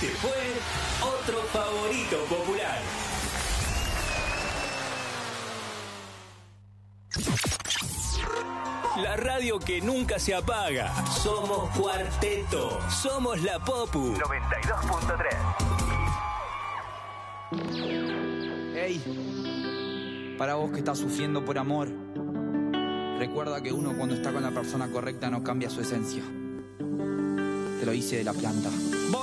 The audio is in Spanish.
Este fue otro favorito popular. La radio que nunca se apaga. Somos Cuarteto. Somos la Popu. 92.3. Hey, para vos que estás sufriendo por amor, recuerda que uno cuando está con la persona correcta no cambia su esencia. Te lo hice de la planta.